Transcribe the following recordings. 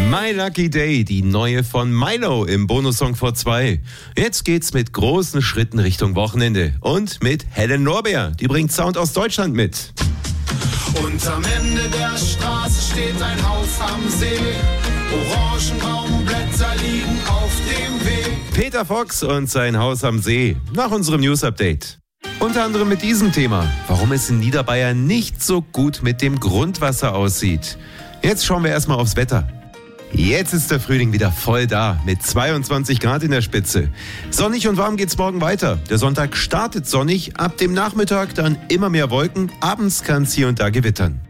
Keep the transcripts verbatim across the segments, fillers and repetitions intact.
My Lucky Day, die neue von Milo im Bonussong vor zwei. Jetzt geht's mit großen Schritten Richtung Wochenende. Und mit Helen Lorbeer, die bringt Sound aus Deutschland mit. Und am Ende der Straße steht ein Haus am See. Orangenbaumblätter liegen auf dem Weg. Peter Fox und sein Haus am See. Nach unserem News-Update. Unter anderem mit diesem Thema, warum es in Niederbayern nicht so gut mit dem Grundwasser aussieht. Jetzt schauen wir erstmal aufs Wetter. Jetzt ist der Frühling wieder voll da, mit zweiundzwanzig Grad in der Spitze. Sonnig und warm geht's morgen weiter. Der Sonntag startet sonnig, ab dem Nachmittag dann immer mehr Wolken, abends kann's hier und da gewittern.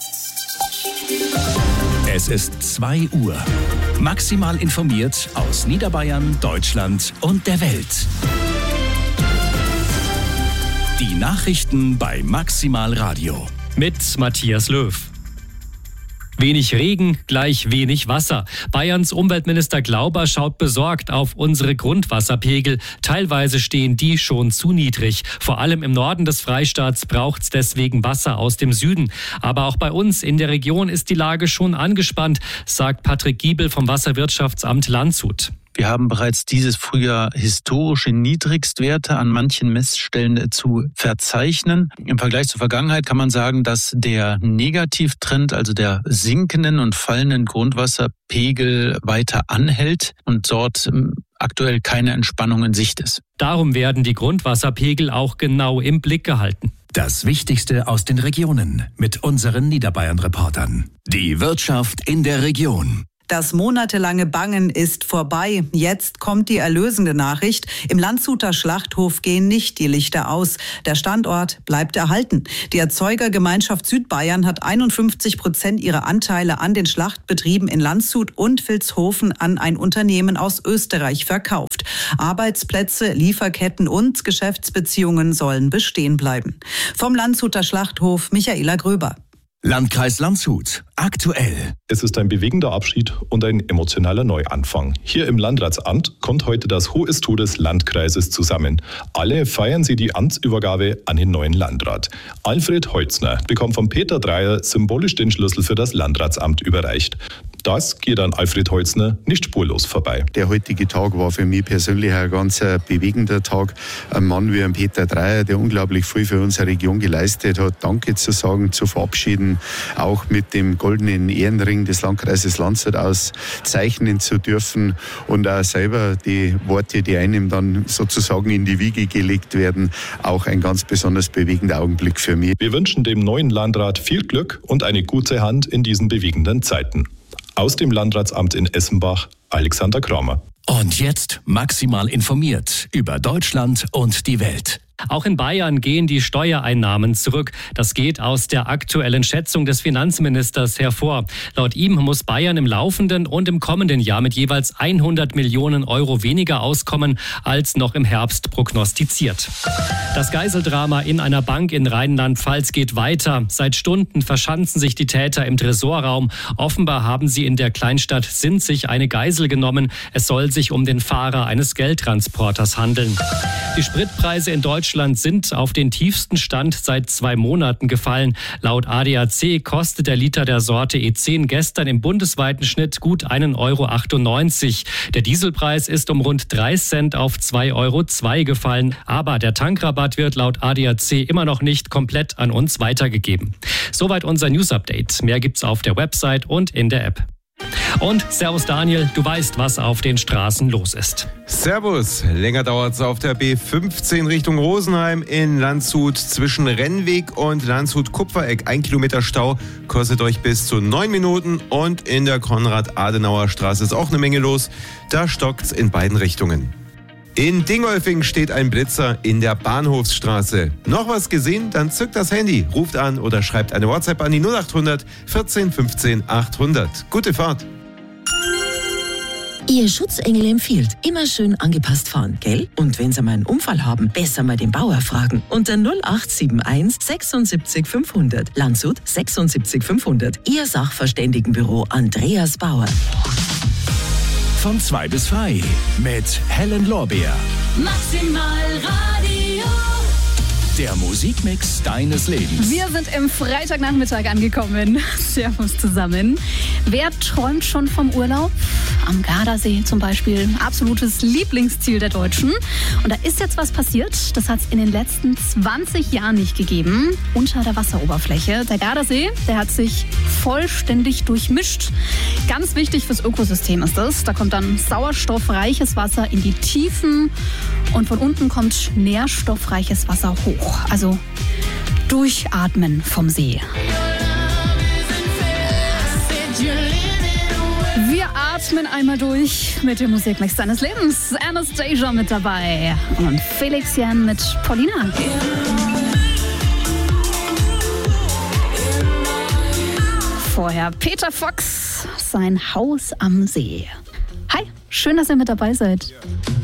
Es ist zwei Uhr. Maximal informiert aus Niederbayern, Deutschland und der Welt. Die Nachrichten bei Maximal Radio. Mit Matthias Löw. Wenig Regen, gleich wenig Wasser. Bayerns Umweltminister Glauber schaut besorgt auf unsere Grundwasserpegel. Teilweise stehen die schon zu niedrig. Vor allem im Norden des Freistaats braucht es deswegen Wasser aus dem Süden. Aber auch bei uns in der Region ist die Lage schon angespannt, sagt Patrick Giebel vom Wasserwirtschaftsamt Landshut. Wir haben bereits dieses Frühjahr historische Niedrigstwerte an manchen Messstellen zu verzeichnen. Im Vergleich zur Vergangenheit kann man sagen, dass der Negativtrend, also der sinkenden und fallenden Grundwasserpegel, weiter anhält und dort aktuell keine Entspannung in Sicht ist. Darum werden die Grundwasserpegel auch genau im Blick gehalten. Das Wichtigste aus den Regionen mit unseren Niederbayern-Reportern. Die Wirtschaft in der Region. Das monatelange Bangen ist vorbei. Jetzt kommt die erlösende Nachricht. Im Landshuter Schlachthof gehen nicht die Lichter aus. Der Standort bleibt erhalten. Die Erzeugergemeinschaft Südbayern hat einundfünfzig Prozent ihrer Anteile an den Schlachtbetrieben in Landshut und Vilshofen an ein Unternehmen aus Österreich verkauft. Arbeitsplätze, Lieferketten und Geschäftsbeziehungen sollen bestehen bleiben. Vom Landshuter Schlachthof Michaela Gröber. Landkreis Landshut. Aktuell. Es ist ein bewegender Abschied und ein emotionaler Neuanfang. Hier im Landratsamt kommt heute das Hohestour des Landkreises zusammen. Alle feiern sie die Amtsübergabe an den neuen Landrat. Alfred Holzner bekommt von Peter Dreier symbolisch den Schlüssel für das Landratsamt überreicht. Das geht an Alfred Holzner nicht spurlos vorbei. Der heutige Tag war für mich persönlich ein ganz bewegender Tag. Ein Mann wie ein Peter Dreier, der unglaublich viel für unsere Region geleistet hat, Danke zu sagen, zu verabschieden, auch mit dem goldenen Ehrenring des Landkreises Landshut auszeichnen zu dürfen und auch selber die Worte, die einem dann sozusagen in die Wiege gelegt werden, auch ein ganz besonders bewegender Augenblick für mich. Wir wünschen dem neuen Landrat viel Glück und eine gute Hand in diesen bewegenden Zeiten. Aus dem Landratsamt in Essenbach, Alexander Kramer. Und jetzt maximal informiert über Deutschland und die Welt. Auch in Bayern gehen die Steuereinnahmen zurück. Das geht aus der aktuellen Schätzung des Finanzministers hervor. Laut ihm muss Bayern im laufenden und im kommenden Jahr mit jeweils hundert Millionen Euro weniger auskommen, als noch im Herbst prognostiziert. Das Geiseldrama in einer Bank in Rheinland-Pfalz geht weiter. Seit Stunden verschanzen sich die Täter im Tresorraum. Offenbar haben sie in der Kleinstadt Sinzig eine Geisel genommen. Es soll sich um den Fahrer eines Geldtransporters handeln. Die Spritpreise in Deutschland sind auf den tiefsten Stand seit zwei Monaten gefallen. Laut A D A C kostet der Liter der Sorte E zehn gestern im bundesweiten Schnitt gut einen Euro achtundneunzig. Der Dieselpreis ist um rund drei Cent auf zwei Euro zwei gefallen. Aber der Tankrabatt wird laut A D A C immer noch nicht komplett an uns weitergegeben. Soweit unser News-Update. Mehr gibt's auf der Website und in der App. Und Servus Daniel, du weißt, was auf den Straßen los ist. Servus, länger dauert es auf der B fünfzehn Richtung Rosenheim in Landshut zwischen Rennweg und Landshut-Kupfereck. Ein Kilometer Stau kostet euch bis zu neun Minuten und in der Konrad-Adenauer-Straße ist auch eine Menge los. Da stockt's in beiden Richtungen. In Dingolfing steht ein Blitzer in der Bahnhofsstraße. Noch was gesehen? Dann zückt das Handy, ruft an oder schreibt eine WhatsApp an die null acht hundert vierzehn fünfzehn achthundert. Gute Fahrt! Ihr Schutzengel empfiehlt, immer schön angepasst fahren, gell? Und wenn Sie mal einen Unfall haben, besser mal den Bauer fragen. Unter null acht sieben eins sechsundsiebzig fünfhundert. Landshut sechsundsiebzig fünfhundert. Ihr Sachverständigenbüro Andreas Bauer. Von zwei bis drei mit Helen Lorbeer. Maximal Radio. Der Musikmix deines Lebens. Wir sind im Freitagnachmittag angekommen. Servus zusammen. Wer träumt schon vom Urlaub? Am Gardasee zum Beispiel. Absolutes Lieblingsziel der Deutschen. Und da ist jetzt was passiert. Das hat es in den letzten zwanzig Jahren nicht gegeben. Unter der Wasseroberfläche. Der Gardasee, der hat sich vollständig durchmischt. Ganz wichtig fürs Ökosystem ist das. Da kommt dann sauerstoffreiches Wasser in die Tiefen. Und von unten kommt nährstoffreiches Wasser hoch. Also durchatmen vom See. Wir atmen einmal durch mit dem Musikmix deines Lebens. Anastasia mit dabei und Felix Jan mit Paulina. Vorher Peter Fox, sein Haus am See. Hi, schön, dass ihr mit dabei seid.